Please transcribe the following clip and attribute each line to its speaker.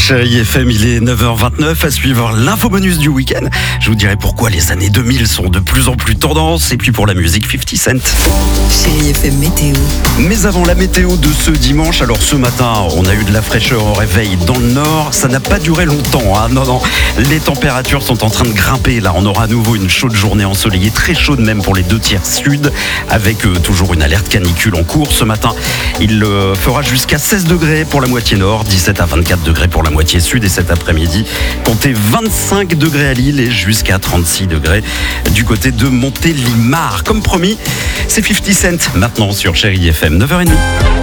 Speaker 1: Chérie FM, il est 9h29, à suivre l'info bonus du week-end. Je vous dirai pourquoi les années 2000 sont de plus en plus tendance. Et puis pour la musique, 50 Cent.
Speaker 2: Chérie FM météo.
Speaker 1: Mais avant la météo de ce dimanche, alors ce matin, on a eu de la fraîcheur au réveil dans le nord. Ça n'a pas duré longtemps, hein. Non, les températures sont en train de grimper. Là, on aura à nouveau une chaude journée ensoleillée, très chaude même pour les 2 tiers sud, avec toujours une alerte canicule en cours. Ce matin, il fera jusqu'à 16 degrés pour la moitié nord, 17 à 24 degrés pour la moitié sud. Et cet après-midi, comptez 25 degrés à Lille et jusqu'à 36 degrés du côté de Montélimar. Comme promis, c'est 50 Cent maintenant sur Chérie FM, 9h30.